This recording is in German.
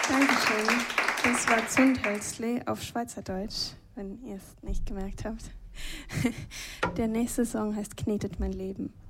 Dankeschön. Das war Zundhölzli auf Schweizerdeutsch, wenn ihr es nicht gemerkt habt. Der nächste Song heißt Knetet mein Leben.